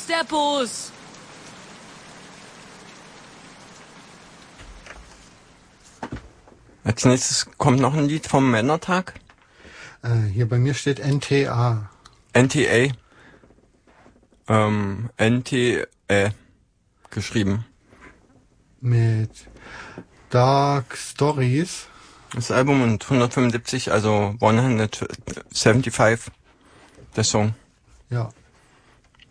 ist der Bus. Als nächstes kommt noch ein Lied vom Männertag. Hier bei mir steht NTA. NTA. NTA geschrieben. Mit Dark Stories. Das Album und 175, also 175, der Song. Ja.